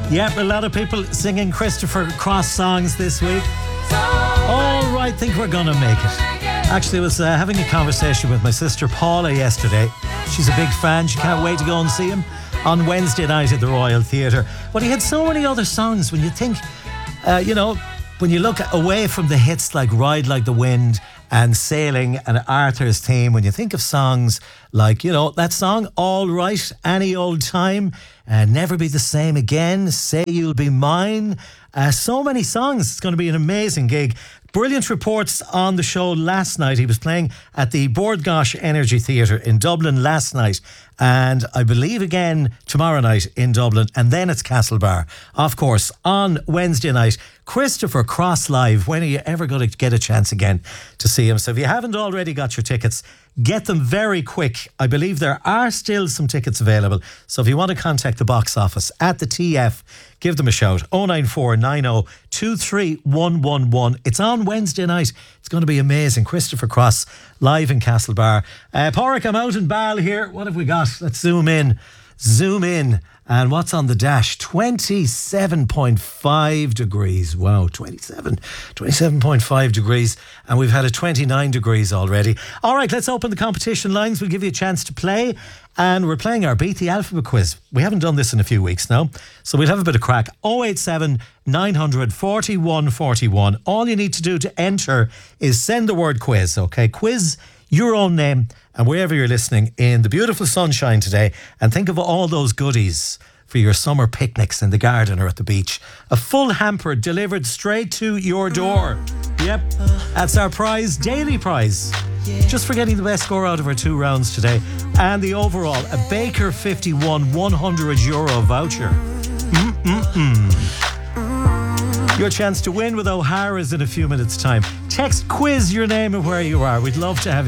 Yep, a lot of people singing Christopher Cross songs this week. All right, think we're gonna make it. Actually, I was having a conversation with my sister Paula yesterday. She's a big fan. She can't wait to go and see him on Wednesday night at the Royal Theatre. But he had so many other songs. When you think, when you look away from the hits like Ride Like the Wind and Sailing and Arthur's Theme, when you think of songs like, that song, All Right, Any Old Time, Never Be the Same Again, Say You'll Be Mine, so many songs. It's going to be an amazing gig. Brilliant reports on the show last night. He was playing at the Bord Gáis Energy Theatre in Dublin last night, and I believe again tomorrow night in Dublin, and then it's Castlebar. Of course, on Wednesday night, Christopher Cross live. When are you ever going to get a chance again to see him? So if you haven't already got your tickets, get them very quick. I believe there are still some tickets available. So if you want to contact the box office at the TF, give them a shout. 09490 23111. It's on Wednesday night. It's going to be amazing. Christopher Cross live in Castlebar. Pádraig, I'm out in Ball here. What have we got? Let's zoom in. And what's on the dash? 27.5 degrees. Wow, 27.5 degrees. And we've had a 29 degrees already. All right, let's open the competition lines. We'll give you a chance to play. And we're playing our Beat the Alphabet quiz. We haven't done this in a few weeks now, so we'll have a bit of crack. 087 900 4141. All you need to do to enter is send the word quiz, okay? Quiz, your own name, and wherever you're listening in the beautiful sunshine today, and think of all those goodies for your summer picnics in the garden or at the beach. A full hamper delivered straight to your door. Yep, that's our prize, daily prize. Just for getting the best score out of our 2 rounds today. And the overall, a Baker 51 €100 voucher. Your chance to win with O'Hara's in a few minutes' time. Text quiz your name and where you are. We'd love to have you.